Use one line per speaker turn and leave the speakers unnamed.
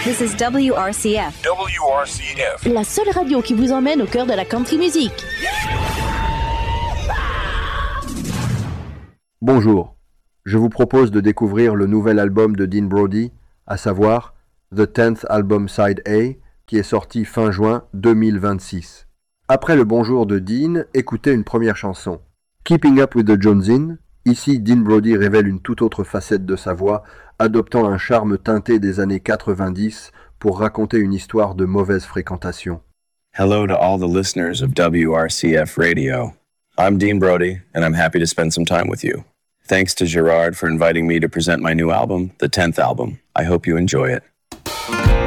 This is WRCF.
WRCF.
La seule radio qui vous emmène au cœur de la country music.
Bonjour, je vous propose de découvrir le nouvel album de Dean Brody, à savoir The 10th Album Side A, qui est sorti fin juin 2026. Après le bonjour de Dean, écoutez une première chanson. Keeping Up with the Jonesin. Ici, Dean Brody révèle une toute autre facette de sa voix, adoptant un charme teinté des années 90 pour raconter une histoire de mauvaise fréquentation.
Hello to all the listeners of WRCF Radio. I'm Dean Brody, and I'm happy to spend some time with you. Thanks to Gerard for inviting me to present my new album, the 10th album. I hope you enjoy it.